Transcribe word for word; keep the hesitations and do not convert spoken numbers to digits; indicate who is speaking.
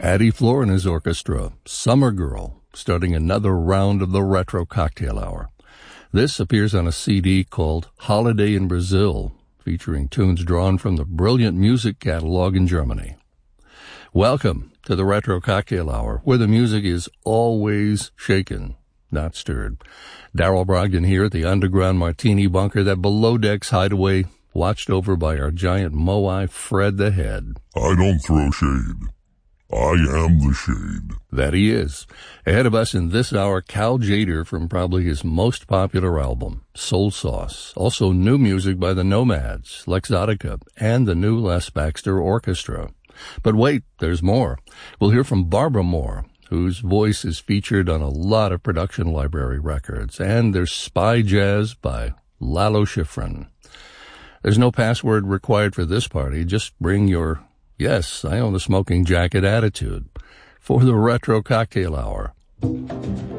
Speaker 1: Patty Floor and his orchestra, Summer Girl, starting another round of the Retro Cocktail Hour. This appears on a C D called Holiday in Brazil, featuring tunes drawn from the brilliant music catalog in Germany. Welcome to the Retro Cocktail Hour, where the music is always shaken, not stirred. Daryl Brogdon here at the underground martini bunker, that below decks hideaway, watched over by our giant Moai Fred the Head.
Speaker 2: I don't throw shade. I am the shade.
Speaker 1: That he is. Ahead of us in this hour, Cal Tjader from probably his most popular album, Soul Sauce. Also new music by the Nomads, Lexotica, and the new Les Baxter Orchestra. But wait, there's more. We'll hear from Barbara Moore, whose voice is featured on a lot of production library records. And there's Spy Jazz by Lalo Schifrin. There's no password required for this party. Just bring your, yes, I own the smoking jacket attitude for the Retro Cocktail Hour.